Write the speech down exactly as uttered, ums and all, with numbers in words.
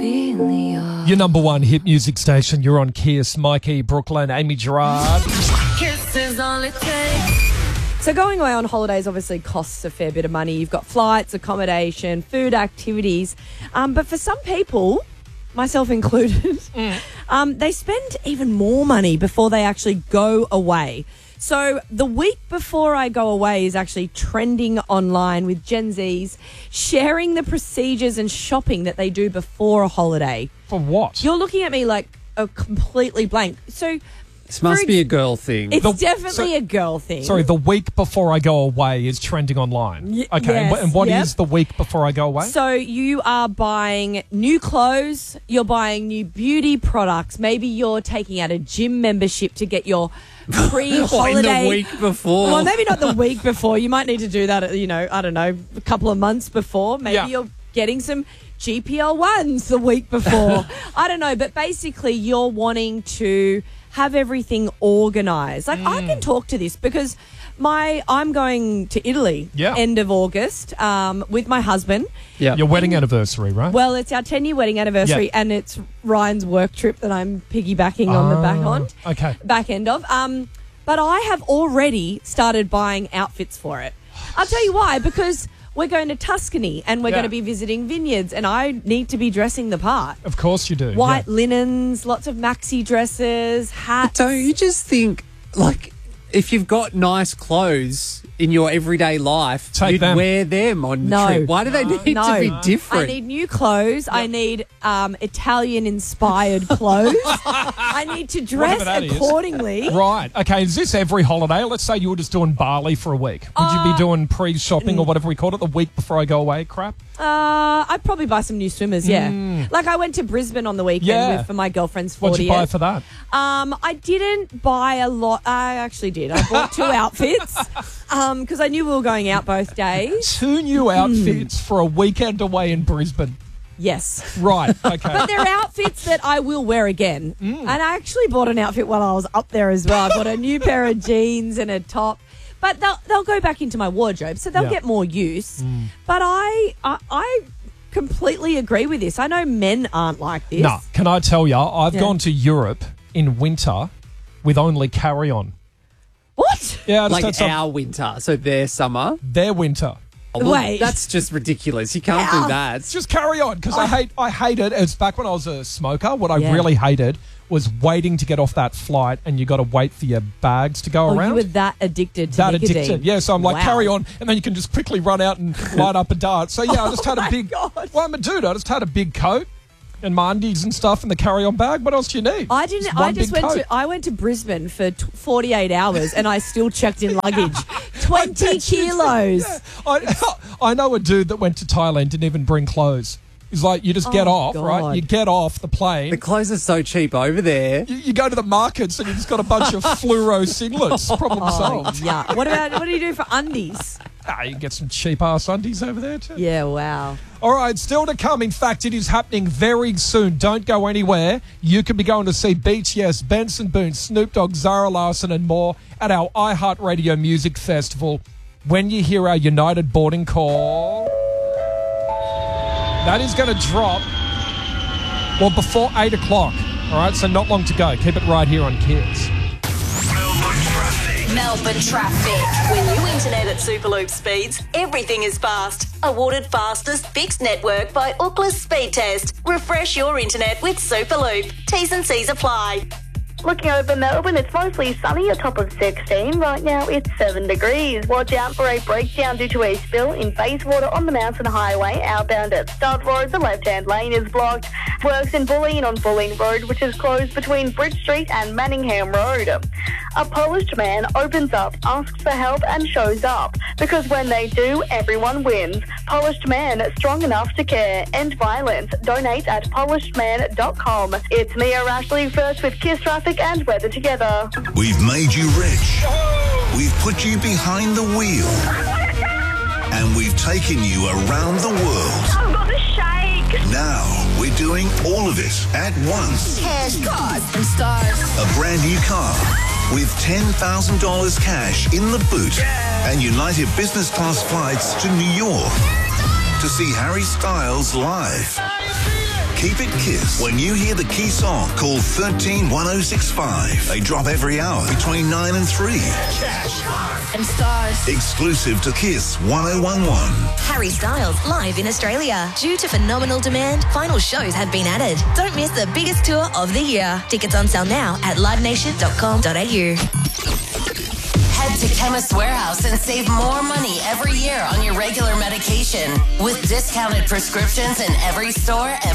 Your number one hit music station. You're on Kiss. Mikey, Brooklyn, Amy Gerard. Kiss is all it takes. So going away on holidays obviously costs a fair bit of money. You've got flights, accommodation, food, activities. Um, but for some people, myself included, mm. um, they spend even more money before they actually go away. So the week before I go away is actually trending online with Gen Zs sharing the procedures and shopping that they do before a holiday. For what? You're looking at me like a completely blank. So this must ex- be a girl thing. It's The- definitely so- a girl thing. Sorry, the week before I go away is trending online. Y- okay, and yes, wh- and what is yep. the week before I go away? So you are buying new clothes, you're buying new beauty products, maybe you're taking out a gym membership to get your pre-holiday. What, in the week before? Well, maybe not the week before. You might need to do that, you know, I don't know, a couple of months before. Maybe Yeah. you're getting some G P L ones the week before. I don't know, but basically you're wanting to have everything organised. Like, mm. I can talk to this because my I'm going to Italy yeah. end of August um, with my husband. Yeah, Your wedding anniversary, right? Well, it's our ten-year wedding anniversary, yeah. and it's Ryan's work trip that I'm piggybacking on the back on. Okay. Back end of. Um, but I have already started buying outfits for it. I'll tell you why, because we're going to Tuscany and we're Yeah. going to be visiting vineyards, and I need to be dressing the part. Of course you do. White yeah. linens, lots of maxi dresses, hats. Don't you just think, like, if you've got nice clothes in your everyday life, Take you'd them. wear them on No. the trip. Why do they need No. to be different? I need new clothes. I need um, Italian-inspired clothes. I need to dress that is. accordingly. Right. Okay, is this every holiday? Let's say you were just doing Bali for a week. Would you Uh, be doing pre-shopping or whatever we called it the week before I go away crap? Uh, I'd probably buy some new swimmers, yeah. Like I went to Brisbane on the weekend Yeah. with, for my girlfriend's What'd fortieth. you buy for that? Um, I didn't buy a lot. I actually did. I bought two outfits um, because I knew we were going out both days. Two new outfits for a weekend away in Brisbane. Yes. Right, okay. But they're outfits that I will wear again. And I actually bought an outfit while I was up there as well. I bought a new pair of jeans and a top. But they'll, they'll go back into my wardrobe, so they'll Yeah. get more use. But I, I I completely agree with this. I know men aren't like this. No, can I tell you, I've Yeah. gone to Europe in winter with only carry-on. What? Yeah, I just like had some, our winter, so their summer. their winter. Oh, well, Wait. that's just ridiculous. You can't Our- do that. It's just carry on because I hate I hate it. It's back when I was a smoker. What I Yeah. really hated was waiting to get off that flight and you got to wait for your bags to go Oh, around. you were that addicted to that nicotine. addicted. Yeah, so I'm like, Wow. carry on, and then you can just quickly run out and light up a dart. So yeah, I just had Oh a my big. God. Well, I'm a dude. I just had a big coat and my undies and stuff in the carry-on bag. What else do you need? I didn't. Just I one just big went coat. to. I went to Brisbane for t- forty-eight hours, and I still checked in luggage. Twenty I bet you did. kilos. Yeah. I, I know a dude that went to Thailand, didn't even bring clothes. He's like, you just get Oh, off, right? God. You get off the plane. The clothes are so cheap over there. You, you go to the markets and you've just got a bunch of fluoro singlets. Problem Oh, solved. yeah. What about? What do you do for undies? Ah, you can get some cheap ass undies over there too. Yeah. Wow. All right, still to come. In fact, it is happening very soon. Don't go anywhere. You could be going to see B T S, Benson Boone, Snoop Dogg, Zara Larsson and more at our iHeartRadio Music Festival. When you hear our United boarding call, that is going to drop, well, before eight o'clock. All right, so not long to go. Keep it right here on Kids. Melbourne traffic. Melbourne traffic. When you internet at Superloop speeds, everything is fast. Awarded fastest fixed network by Ookla Speed Test. Refresh your internet with Superloop. T's and C's apply. Looking over Melbourne, it's mostly sunny, a top of sixteen. Right now, it's seven degrees. Watch out for a breakdown due to a spill in Bayswater on the Mountain Highway, outbound at Stud Road. The left-hand lane is blocked. Works in Bulleen on Bulleen Road, which is closed between Bridge Street and Manningham Road. A polished man opens up, asks for help and shows up. Because when they do, everyone wins. Polished Man, strong enough to care. End violence. Donate at polished man dot com. It's Mia Rashley first with Kiss Traffic and Weather Together. We've made you rich. We've put you behind the wheel. And we've taken you around the world. I've got the shake. Now we're doing all of it at once. Cash, cars, and stars. A brand new car with ten thousand dollars cash in the boot and United business class flights to New York to see Harry Styles live. Keep it Kiss. When you hear the key song, call one three one oh six five. They drop every hour between nine and three. And stars. Exclusive to Kiss one oh one one. Harry Styles live in Australia. Due to phenomenal demand, final shows have been added. Don't miss the biggest tour of the year. Tickets on sale now at live nation dot com dot a u. Head to Chemist Warehouse and save more money every year on your regular medication with discounted prescriptions in every store.